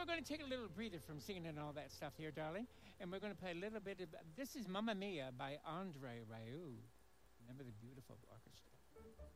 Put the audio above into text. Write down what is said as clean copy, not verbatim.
going to take a little breather from singing and all that stuff here, darling, and we're going to play a little bit of. This is Mamma Mia by Andre Rieu. Remember the beautiful orchestra.